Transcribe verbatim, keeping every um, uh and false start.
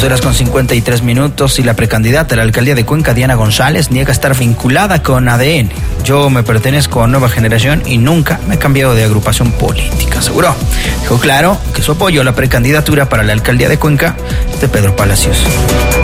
doce horas con cincuenta y tres minutos y la precandidata a la alcaldía de Cuenca, Diana González, niega estar vinculada con A D N. Yo me pertenezco a Nueva Generación y nunca me he cambiado de agrupación política, aseguró. Dijo claro que su apoyo a la precandidatura para la alcaldía de Cuenca es de Pedro Palacios.